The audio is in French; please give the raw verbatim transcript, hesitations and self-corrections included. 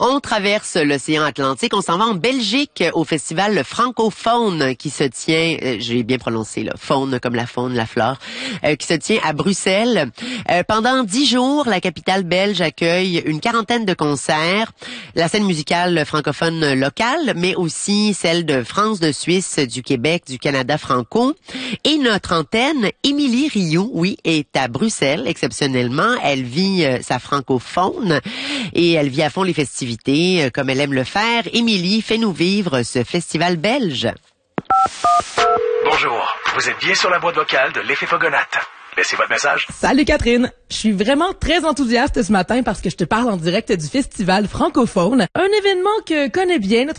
On traverse l'océan Atlantique, on s'en va en Belgique au festival francophone qui se tient, euh, j'ai bien prononcé là, faune comme la faune, la flore, euh, qui se tient à Bruxelles. Euh, pendant dix jours, la capitale belge accueille une quarantaine de concerts, la scène musicale francophone locale, mais aussi celle de France, de Suisse, du Québec, du Canada franco. Et notre antenne, Émilie Rioux, oui, est à Bruxelles, exceptionnellement. Elle vit euh, sa francophone et elle vit à fond les festivités, euh, comme elle aime le faire. Émilie, fais-nous vivre ce festival belge. Bonjour, vous êtes bien sur la boîte vocale de l'effet Fogonate. Laissez votre message. Salut Catherine, je suis vraiment très enthousiaste ce matin parce que je te parle en direct du festival francophone, un événement que connaît bien notre